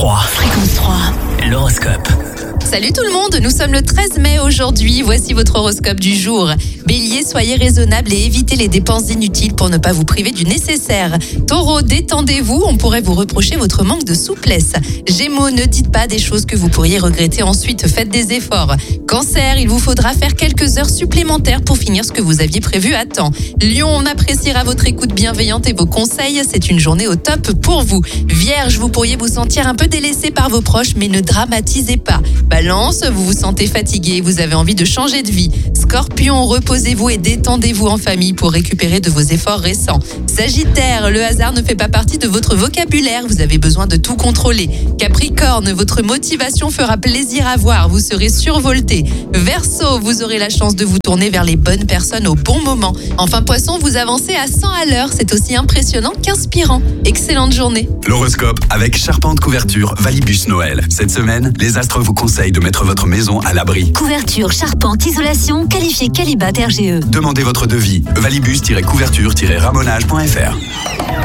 Fréquence 3, l'horoscope. Salut tout le monde, nous sommes le 13 mai aujourd'hui, voici votre horoscope du jour. Bélier, soyez raisonnable et évitez les dépenses inutiles pour ne pas vous priver du nécessaire. Taureau, détendez-vous, on pourrait vous reprocher votre manque de souplesse. Gémeaux, ne dites pas des choses que vous pourriez regretter ensuite, faites des efforts. Cancer, il vous faudra faire quelques heures supplémentaires pour finir ce que vous aviez prévu à temps. Lion, on appréciera votre écoute bienveillante et vos conseils, c'est une journée au top pour vous. Vierge, vous pourriez vous sentir un peu délaissé par vos proches, mais ne dramatisez pas. Balance, vous vous sentez fatigué, vous avez envie de changer de vie. Scorpion, reposez-vous et détendez-vous en famille pour récupérer de vos efforts récents. Sagittaire, le hasard ne fait pas partie de votre vocabulaire, vous avez besoin de tout contrôler. Capricorne, votre motivation fera plaisir à voir, vous serez survolté. Verseau, vous aurez la chance de vous tourner vers les bonnes personnes au bon moment. Enfin Poisson, vous avancez à 100 à l'heure, c'est aussi impressionnant qu'inspirant. Excellente journée. L'horoscope avec Charpente Couverture Valibus Noël. Cette semaine, les astres vous conseillent de mettre votre maison à l'abri. Couverture, charpente, isolation, qualifié Qualibat RGE. Demandez votre devis. Valibus-couverture-ramonage.fr.